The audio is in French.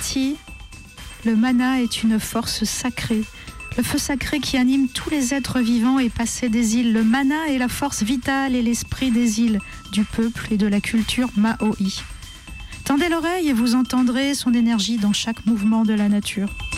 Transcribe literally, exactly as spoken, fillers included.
Ici, le mana est une force sacrée. Le feu sacré qui anime tous les êtres vivants est passé des îles. Le mana est la force vitale et l'esprit des îles, du peuple et de la culture Maori. Tendez l'oreille et vous entendrez son énergie dans chaque mouvement de la nature.